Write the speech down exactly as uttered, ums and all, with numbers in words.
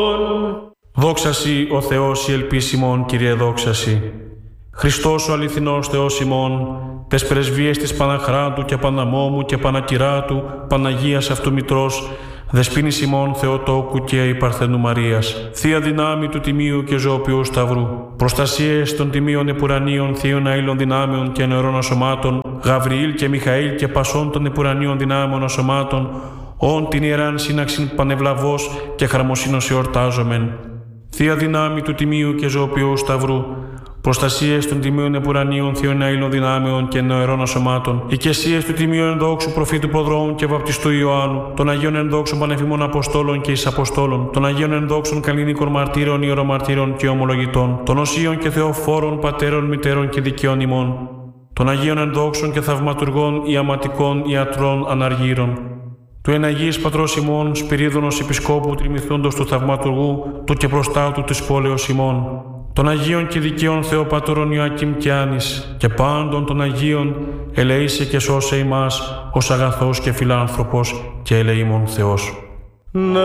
Δόξασι ο Θεός η ελπίς ημών, Κύριε δόξασι. Χριστός ο αληθινός Θεός ημών, τες πρεσβείες της Παναχράντου και Παναμόμου και Πανακυράτου, Παναγίας αυτού Μητρός, Δεσποίνης ημών Θεοτόκου και η Παρθενού Μαρίας, Θεία δυνάμει του Τιμίου και Ζωοποιού Σταυρού, προστασίες των Τιμίων Επουρανίων Θείων Αήλων δυνάμεων και νεωρών ασωμάτων, Γαβριήλ και Μιχαήλ και πασών των Επουρανίων δυνάμεων ασωμάτων, όν την ιεράν σύναξην πανευλαβώς και χαρμοσύνος εορτάζομεν. Θεία δυνάμει του Τιμίου και Ζωοποιού Σταυρού, προστασίες των Τιμίων Επουρανίων Θείων Αήλων δυνάμεων και νεωρών ασωμάτων, οικεσίες του Τιμίου ενδόξου προφήτου Προδρόμου και βαπτιστού Ιωάννου, των Αγίων ενδόξων πανεφημών Αποστόλων και εις Αποστόλων, των Αγίων ενδόξων καλλινίκων μαρτύρων, ιερομαρτύρων και ομολογητών, των Οσίων και Θεοφόρων πατέρων, μητέρων και δικαίων ημών, των Αγίων ενδόξων και θαυματουργών, ιαματικών, ιατρών, αναργύρων, του εναγής πατρός ημών, Σπυρίδωνος Επισκόπου Τριμηθούντος του Θαυματουργού, του και προστάτου της πόλεως ημών, των Αγίων και δικαίων Θεοπατώρων Ιωακήμ και Άνης, και πάντων των Αγίων, ελεήσε και σώσε ημάς, ως αγαθός και φιλάνθρωπος και ελεήμων Θεός.